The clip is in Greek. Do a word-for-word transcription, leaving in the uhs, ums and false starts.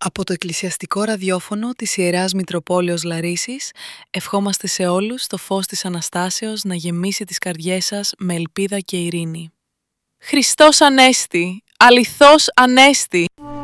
Από το Εκκλησιαστικό Ραδιόφωνο της Ιεράς Μητροπόλεως Λαρίσης, ευχόμαστε σε όλους το φως της Αναστάσεως να γεμίσει τις καρδιές σας με ελπίδα και ειρήνη. Χριστός Ανέστη! Αληθώς Ανέστη!